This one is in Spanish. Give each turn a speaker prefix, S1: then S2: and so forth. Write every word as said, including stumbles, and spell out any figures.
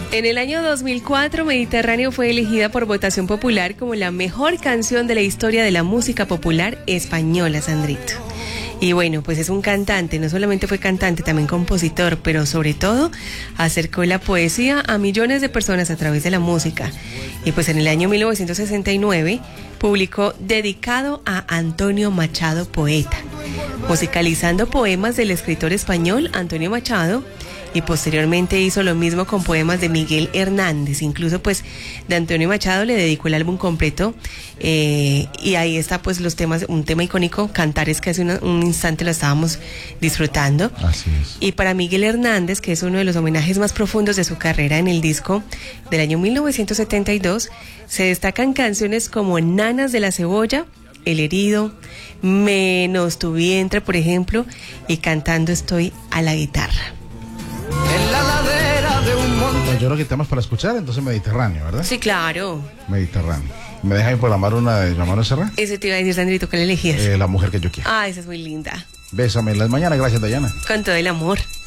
S1: En el año dos mil cuatro, Mediterráneo fue elegida por votación popular como la mejor canción de la historia de la música popular española, Sandrito. Y bueno, pues es un cantante, no solamente fue cantante, también compositor, pero sobre todo acercó la poesía a millones de personas a través de la música. Y pues en el año mil novecientos sesenta y nueve publicó Dedicado a Antonio Machado, poeta, musicalizando poemas del escritor español Antonio Machado. Y posteriormente hizo lo mismo con poemas de Miguel Hernández. Incluso pues de Antonio Machado le dedicó el álbum completo, eh, y ahí está pues los temas, un tema icónico, Cantares, que hace una, un instante lo estábamos disfrutando.
S2: Así es.
S1: Y para Miguel Hernández, que es uno de los homenajes más profundos de su carrera, en el disco del año mil novecientos setenta y dos se destacan canciones como Nanas de la Cebolla, El Herido, Menos tu vientre, por ejemplo, y Cantando estoy a la guitarra.
S3: En la ladera de un monte.
S2: Bueno, yo creo que temas para escuchar, entonces Mediterráneo, ¿verdad?
S1: Sí, claro.
S2: Mediterráneo. ¿Me dejan programar una de Ramón Serra?
S1: Ese te iba a decir, Sandrito, ¿qué le elegías?
S2: Eh, la mujer que yo quiero.
S1: Ah, esa es muy linda.
S2: Bésame en las mañanas, gracias, Dayana.
S1: Con todo el amor.